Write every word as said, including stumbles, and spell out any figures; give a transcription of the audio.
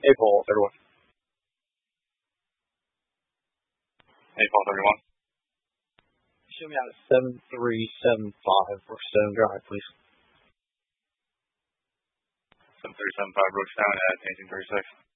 April thirty-one. April thirty-one. Show me out of seven three seven five Brookstone Drive, please. seven three seven five Brookstone at eighteen thirty-six.